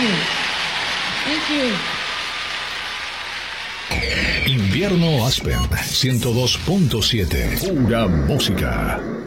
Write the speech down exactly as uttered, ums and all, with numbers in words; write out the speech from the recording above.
you. Thank you. Invierno Aspen ciento dos punto siete. Pura música.